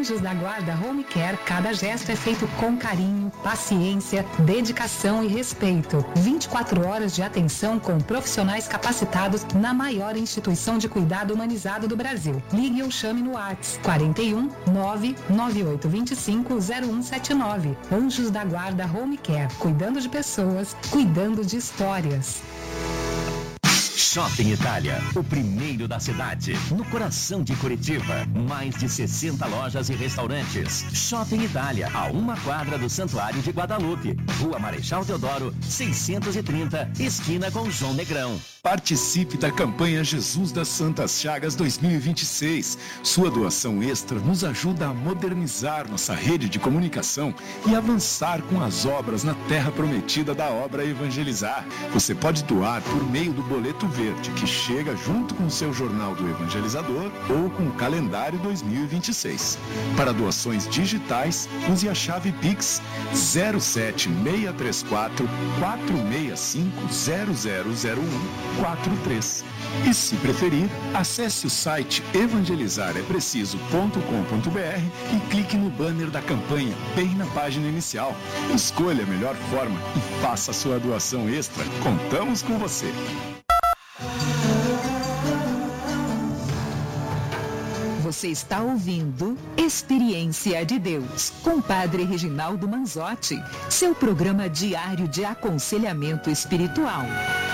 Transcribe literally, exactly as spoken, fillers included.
Anjos da Guarda Home Care, cada gesto é feito com carinho, paciência, dedicação e respeito. vinte e quatro horas de atenção com profissionais capacitados na maior instituição de cuidado humanizado do Brasil. Ligue ou chame no WhatsApp quarenta e um, nove nove oito dois cinco, zero um sete nove. Anjos da Guarda Home Care, cuidando de pessoas, cuidando de histórias. Shopping Itália, o primeiro da cidade, no coração de Curitiba. Mais de sessenta lojas e restaurantes. Shopping Itália, a uma quadra do Santuário de Guadalupe. Rua Marechal Deodoro, seiscentos e trinta, esquina com João Negrão. Participe da campanha Jesus das Santas Chagas dois mil e vinte e seis. Sua doação extra nos ajuda a modernizar nossa rede de comunicação e avançar com as obras na terra prometida da obra Evangelizar. Você pode doar por meio do boleto verde, que chega junto com o seu jornal do Evangelizador ou com o calendário dois mil e vinte e seis. Para doações digitais, use a chave Pix zero sete seis três quatro, quatro seis cinco, zero zero zero um quatro três. E se preferir, acesse o site evangelizar é preciso ponto com ponto br e clique no banner da campanha, bem na página inicial. Escolha a melhor forma e faça a sua doação extra. Contamos com você. Você está ouvindo Experiência de Deus, com Padre Reginaldo Manzotti, seu programa diário de aconselhamento espiritual.